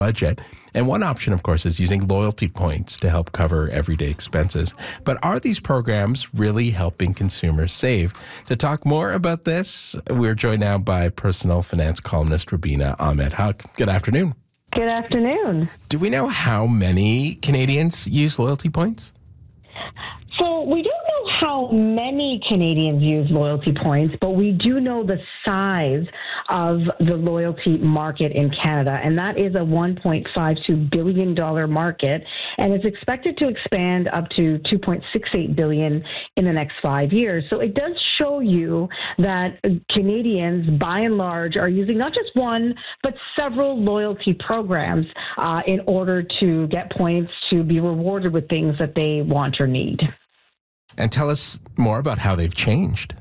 budget. And one option, of course, is using loyalty points to help cover everyday expenses. But are these programs really helping consumers save? To talk more about this, we're joined now by personal finance columnist Rubina Ahmed-Haq. Good afternoon. Good afternoon. Do we know how many Canadians use loyalty points? So we don't know how many Canadians use loyalty points, but we do know the size of the loyalty market in Canada, and that is a $1.52 billion market, and it's expected to expand up to $2.68 billion in the next 5 years. So it does show you that Canadians, by and large, are using not just one, but several loyalty programs in order to get points to be rewarded with things that they want or need. And tell us more about how they've changed.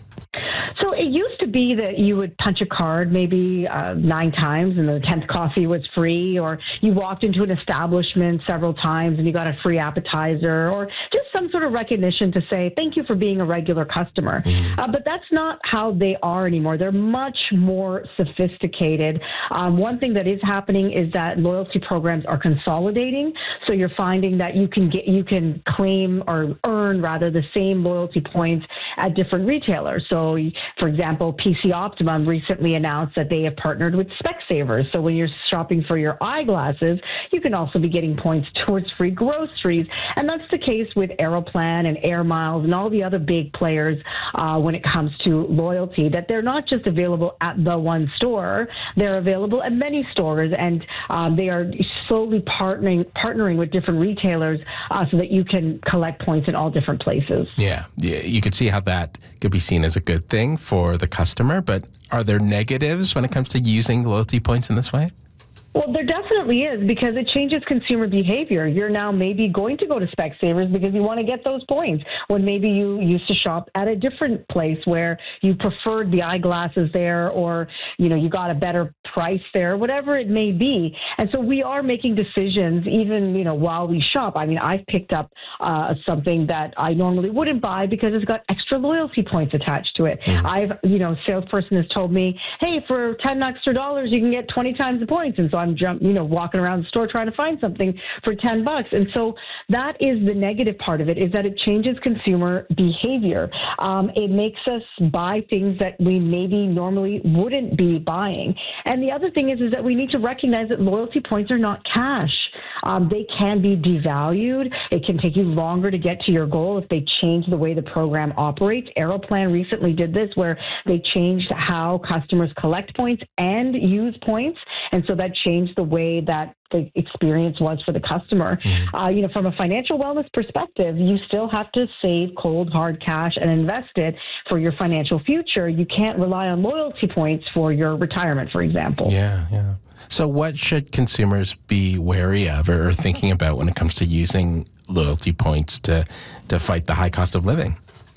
So it used to be that you would punch a card maybe 9 times and the 10th coffee was free, or you walked into an establishment several times and you got a free appetizer, or just some sort of recognition to say, thank you for being a regular customer. But that's not how they are anymore. They're much more sophisticated. One thing that is happening is that loyalty programs are consolidating. So you're finding that you can claim or earn rather the same loyalty points at different retailers. So, for example, PC Optimum recently announced that they have partnered with Specsavers. So when you're shopping for your eyeglasses, you can also be getting points towards free groceries. And that's the case with Aeroplan and Air Miles and all the other big players when it comes to loyalty, that they're not just available at the one store, they're available at many stores, and they are slowly partnering with different retailers so that you can collect points in all different places. Yeah, you could see how that could be seen as a good thing for the customer, but are there negatives when it comes to using loyalty points in this way? Well, there definitely is, because it changes consumer behavior. You're now maybe going to go to Specsavers because you want to get those points, when maybe you used to shop at a different place where you preferred the eyeglasses there, or you got a better price there, whatever it may be. And so we are making decisions even while we shop. I mean, I've picked up something that I normally wouldn't buy because it's got extra loyalty points attached to it. Salesperson has told me, hey, for $10 extra you can get 20 times the points, and so I'm walking around the store trying to find something for $10. And so that is the negative part of it, is that it changes consumer behavior. It makes us buy things that we maybe normally wouldn't be buying. And the other thing is that we need to recognize that loyalty points are not cash. They can be devalued. It can take you longer to get to your goal if they change the way the program operates. Aeroplan recently did this, where they changed how customers collect points and use points. And so that changed the way that the experience was for the customer. From a financial wellness perspective, you still have to save cold, hard cash and invest it for your financial future. You can't rely on loyalty points for your retirement, for example. Yeah. So what should consumers be wary of or thinking about when it comes to using loyalty points to fight the high cost of living?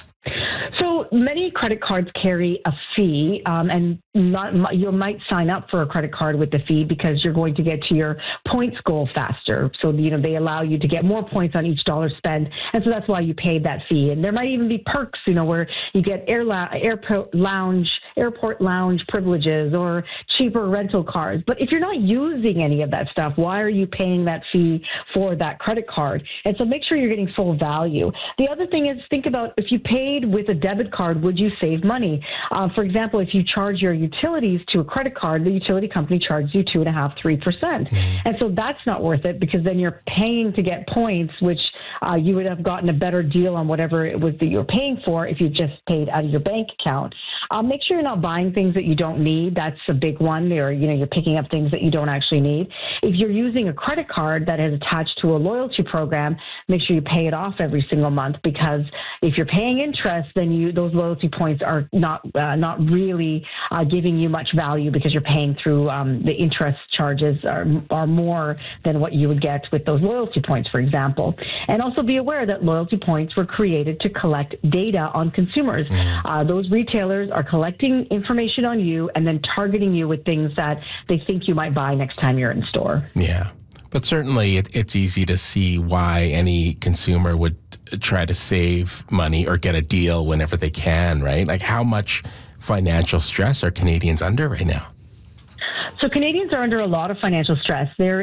So many credit cards carry a fee, and you might sign up for a credit card with the fee because you're going to get to your points goal faster. So, they allow you to get more points on each dollar spent, and so that's why you paid that fee. And there might even be perks, where you get airport lounge privileges or cheaper rental cars. But if you're not using any of that stuff, why are you paying that fee for that credit card? And so make sure you're getting full value. The other thing is, think about if you paid with a debit card, would you save money? For example, if you charge your utilities to a credit card, the utility company charges you 2.5-3%. And so that's not worth it, because then you're paying to get points, which you would have gotten a better deal on whatever it was that you're paying for if you just paid out of your bank account. Make sure you're not buying things that you don't need. That's a big one. Or, you're picking up things that you don't actually need. If you're using a credit card that is attached to a loyalty program, make sure you pay it off every single month, because if you're paying interest, then those loyalty points are not really giving you much value, because you're paying through the interest charges are more than what you would get with those loyalty points, for example. And also be aware that loyalty points were created to collect data on consumers. Those retailers are collecting information on you and then targeting you with things that they think you might buy next time you're in store. Yeah. But certainly it's easy to see why any consumer would try to save money or get a deal whenever they can, right? Like, how much financial stress are Canadians under right now? So Canadians are under a lot of financial stress. They're